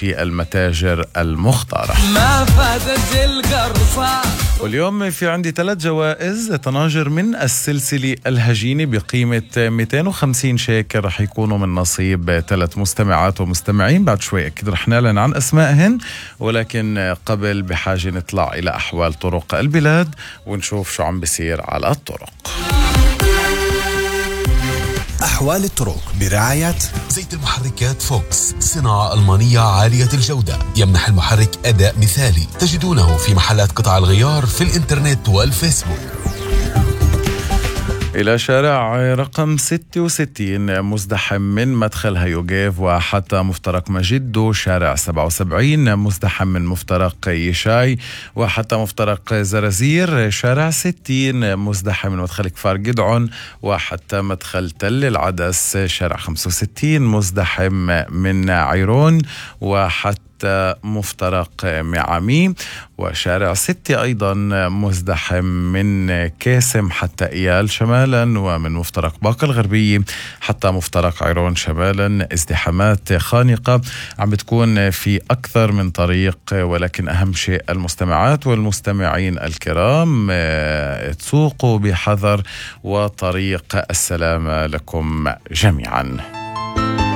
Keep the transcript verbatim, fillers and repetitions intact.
في المتاجر المختارة. ما فادت القرصة. واليوم في عندي ثلاث جوائز طناجر من السلسلة الهجينة بقيمة مئتين وخمسين شيكل رح يكونوا من نصيب ثلاث مستمعات ومستمعين. بعد شوي أكيد رح نعلن عن أسمائهن، ولكن قبل بحاجة نطلع إلى أحوال طرق البلاد ونشوف شو عم بيصير على الطرق. أحوال الطرق برعاية زيت المحركات فوكس، صناعة ألمانية عالية الجودة، يمنح المحرك أداء مثالي. تجدونه في محلات قطع الغيار في الإنترنت والفيسبوك. إلى شارع رقم ستة وستين مزدحم من مدخل هيوغيف وحتى مفترق مجدو، شارع سبعة وسبعين مزدحم من مفترق يشاي وحتى مفترق زرازير، شارع ستين مزدحم من مدخل كفار جدعون وحتى مدخل تل العدس، شارع خمسة وستين مزدحم من عيرون وحتى مفترق معامي، وشارع ستة أيضا مزدحم من كاسم حتى إيال شمالا، ومن مفترق باقة الغربية حتى مفترق عيرون شمالا. ازدحامات خانقة عم بتكون في أكثر من طريق، ولكن أهم شيء المستمعات والمستمعين الكرام تسوقوا بحذر وطريق السلامة لكم جميعا.